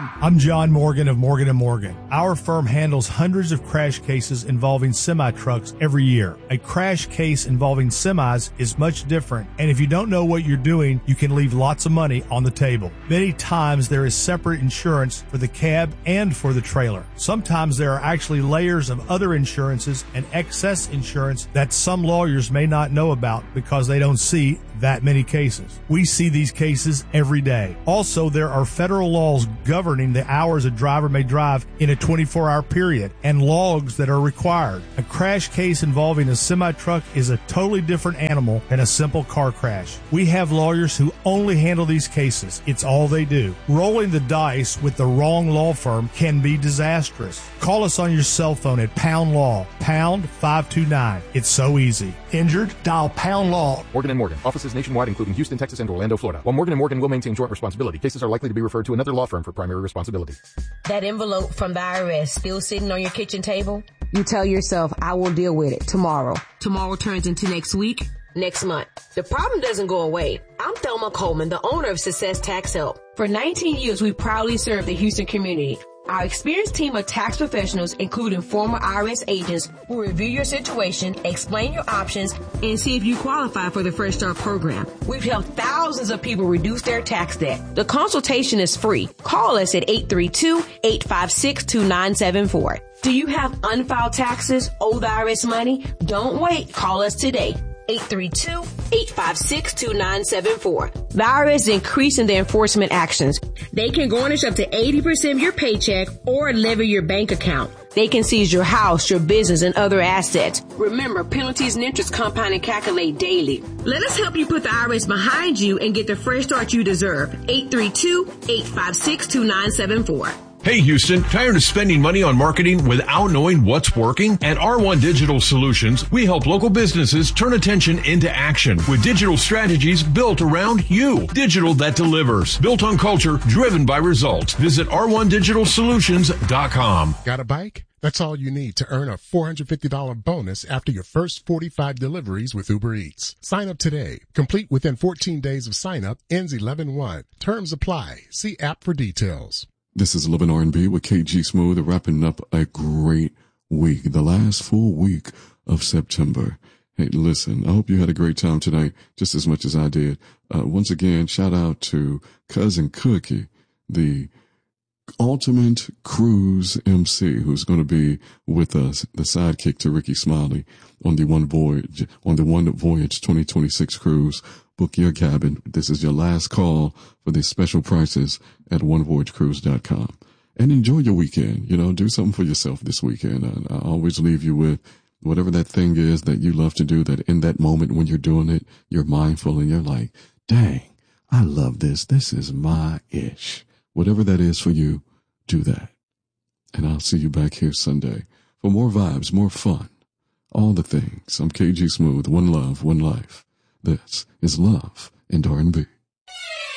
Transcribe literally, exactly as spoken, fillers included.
I'm John Morgan of Morgan and Morgan. Our firm handles hundreds of crash cases involving semi-trucks every year. A crash case involving semis is much different, and if you don't know what you're doing, you can leave lots of money on the table. Many times there is separate insurance for the cab and for the trailer. Sometimes there are actually layers of other insurances and excess insurance that some lawyers may not know about because they don't see that many cases. We see these cases every day. Also, there are federal laws governing the hours a driver may drive in a twenty-four hour period and logs that are required. A crash case involving a semi-truck is a totally different animal than a simple car crash. We have lawyers who only handle these cases. It's all they do. Rolling the dice with the wrong law firm can be disastrous. Call us on your cell phone at Pound Law, pound five two nine. It's so easy. Injured? Dial Pound Law. Morgan and Morgan. Offices nationwide, including Houston, Texas, and Orlando, Florida. While Morgan and Morgan will maintain joint responsibility, cases are likely to be referred to another law firm for primary responsibility. That envelope from the I R S still sitting on your kitchen table? You tell yourself, I will deal with it tomorrow. Tomorrow turns into next week, next month. The problem doesn't go away. I'm Thelma Coleman, the owner of Success Tax Help. For nineteen years, we proudly serve the Houston community. Our experienced team of tax professionals, including former I R S agents, will review your situation, explain your options, and see if you qualify for the Fresh Start program. We've helped thousands of people reduce their tax debt. The consultation is free. Call us at eight three two, eight five six, two nine seven four. Do you have unfiled taxes, owe the I R S money? Don't wait. Call us today. eight three two, eight five six, two nine seven four. The I R S is increasing their enforcement actions. They can garnish up to eighty percent of your paycheck or levy your bank account. They can seize your house, your business, and other assets. Remember, penalties and interest compound and calculate daily. Let us help you put the I R S behind you and get the fresh start you deserve. eight three two, eight five six, two nine seven four. Hey Houston, tired of spending money on marketing without knowing what's working? At R one Digital Solutions, we help local businesses turn attention into action with digital strategies built around you. Digital that delivers. Built on culture, driven by results. Visit R one digital solutions dot com. Got a bike? That's all you need to earn a four hundred fifty dollars bonus after your first forty-five deliveries with Uber Eats. Sign up today. Complete within fourteen days of sign up. Ends eleven one. Terms apply. See app for details. This is Living R and B with K G Smooth, wrapping up a great week, the last full week of September. Hey, listen, I hope you had a great time tonight, just as much as I did. Uh, once again, shout out to Cousin Cookie, the ultimate cruise M C, who's going to be with us, the sidekick to Ricky Smiley on the One Voyage, on the One Voyage twenty twenty-six cruise. Book your cabin. This is your last call for these special prices at one voyage cruise dot com. And enjoy your weekend. You know, do something for yourself this weekend. I, I always leave you with whatever that thing is that you love to do, that in that moment when you're doing it, you're mindful and you're like, dang, I love this. This is my ish. Whatever that is for you, do that. And I'll see you back here Sunday for more vibes, more fun, all the things. I'm K G Smooth. One love, one life. This is Love and R and B.